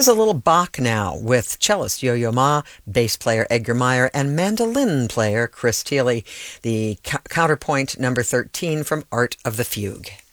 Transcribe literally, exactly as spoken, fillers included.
There's a little Bach now with cellist Yo-Yo Ma, bass player Edgar Meyer, and mandolin player Chris Thile. The c- counterpoint number thirteen from Art of the Fugue.